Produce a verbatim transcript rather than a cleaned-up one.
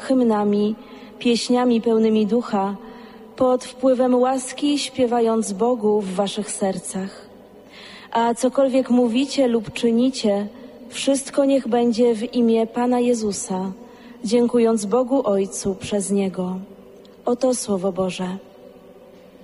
hymnami, pieśniami pełnymi ducha, pod wpływem łaski śpiewając Bogu w waszych sercach. A cokolwiek mówicie lub czynicie, wszystko niech będzie w imię Pana Jezusa, dziękując Bogu Ojcu przez Niego. Oto Słowo Boże.